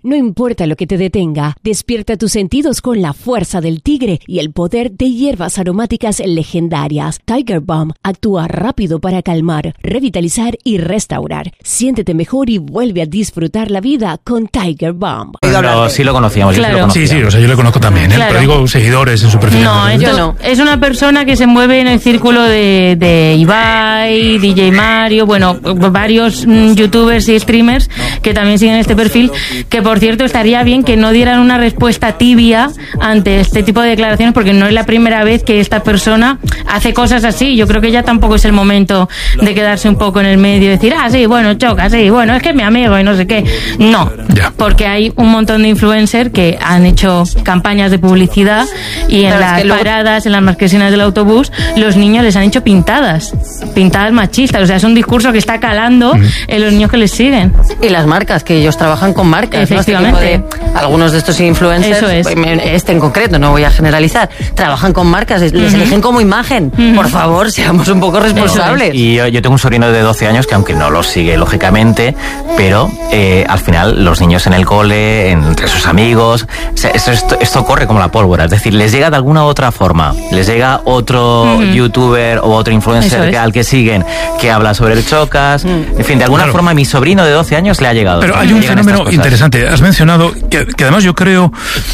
No importa lo que te detenga, despierta tus sentidos con la fuerza del tigre y el poder de hierbas aromáticas legendarias. Tiger Balm actúa rápido para calmar, revitalizar y restaurar. Siéntete mejor y vuelve a disfrutar la vida con Tiger Balm. Pero sí lo conocíamos. Claro. Sí, o sea, yo lo conozco también, ¿eh? Claro. Pero digo seguidores en su perfil. No, es una persona que se mueve en el círculo de Ibai, DJ Mario, bueno, varios youtubers y streamers que también siguen este perfil, que por cierto estaría bien que no dieran una respuesta tibia ante este tipo de declaraciones, porque no es la primera vez que esta persona hace cosas así. Yo creo que ya tampoco es el momento de quedarse un poco en el medio y decir, sí, bueno, choca, sí, bueno, es que es mi amigo y no sé qué. No, porque hay un montón de influencers que han hecho campañas de publicidad y en las paradas, en las marquesinas del autobús, los niños les han hecho pintadas machistas. O sea, es un discurso que está calando en los niños que les siguen. Y las marcas, que ellos trabajan con marcas, efectivamente, ¿no? Algunos de estos influencers, eso es. Este en concreto, no voy a generalizar, trabajan con marcas, les eligen como imagen. Por favor, seamos un poco responsables. Y yo tengo un sobrino de 12 años que, aunque no lo sigue lógicamente, pero al final los niños en el cole, entre sus amigos, o sea, esto corre como la pólvora. Es decir, les llega de alguna u otra forma, les llega otro youtuber o otro influencer al que siguen, que habla sobre el Chocas. En fin, de alguna forma a mi sobrino de 12 años le ha llegado. Pero hay un fenómeno interesante. Has mencionado que además yo creo,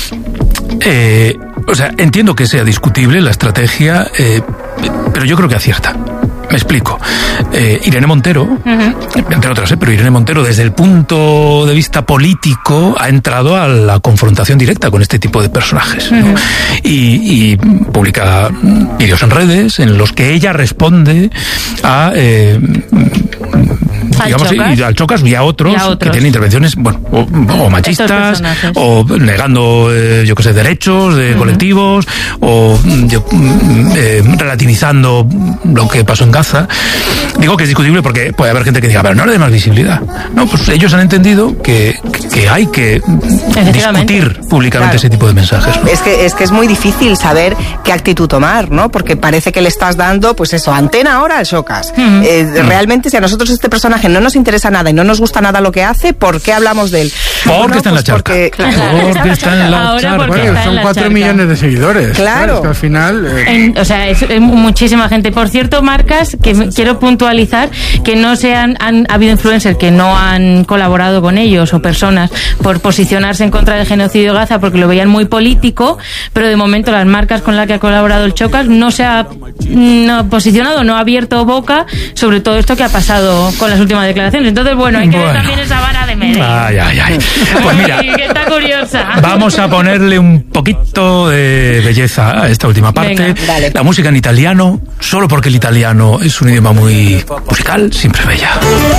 o sea, entiendo que sea discutible la estrategia, pero yo creo que acierta. Me explico. Irene Montero, entre otras, pero Irene Montero, desde el punto de vista político, ha entrado a la confrontación directa con este tipo de personajes, ¿no? Y publica vídeos en redes en los que ella responde a digamos, y al Chocas y a otros que tienen intervenciones, bueno, o machistas, o negando, yo qué sé, derechos de colectivos, o relativizando lo que pasó en Gaza. Digo que es discutible porque puede haber gente que diga, pero no le dé más visibilidad. No, pues ellos han entendido que hay que discutir públicamente ese tipo de mensajes, ¿no? Es que es muy difícil saber qué actitud tomar, ¿no? Porque parece que le estás dando, pues eso, antena ahora al Chocas. Realmente, si a nosotros este personaje no nos interesa nada y no nos gusta nada lo que hace, ¿por qué hablamos de él? Porque está en la charca. Porque está en la charca. Bueno, son 4 millones de seguidores. Claro. Es que al final... o sea, es muchísima gente. Por cierto, marcas que quiero puntualizar que no ha habido influencers que no han colaborado con ellos o personas por posicionarse en contra del genocidio de Gaza porque lo veían muy político, pero de momento las marcas con las que ha colaborado el Chocas no se ha posicionado, no ha abierto boca sobre todo esto que ha pasado con las últimas declaraciones. Entonces, bueno, hay que ver también esa vara de medir. Pues mira, que está curiosa. Vamos a ponerle un poquito de belleza a esta última parte. Venga, la música en italiano, solo porque el italiano es un idioma muy musical, siempre es bella.